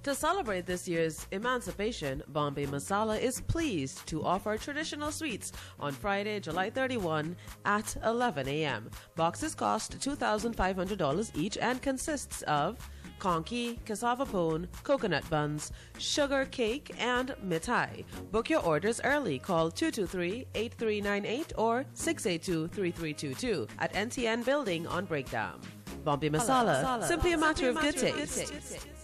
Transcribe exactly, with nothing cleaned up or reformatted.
To celebrate this year's emancipation, Bombay Masala is pleased to offer traditional sweets on Friday, July thirty-first at eleven a.m. Boxes cost two thousand five hundred dollars each and consists of conky, cassava pone, coconut buns, sugar cake, and mithai. Book your orders early. Call two two three, eight three nine eight or six eight two, three three two two at N T N Building on Breakdown. Bombay Masala, simply a matter of good taste.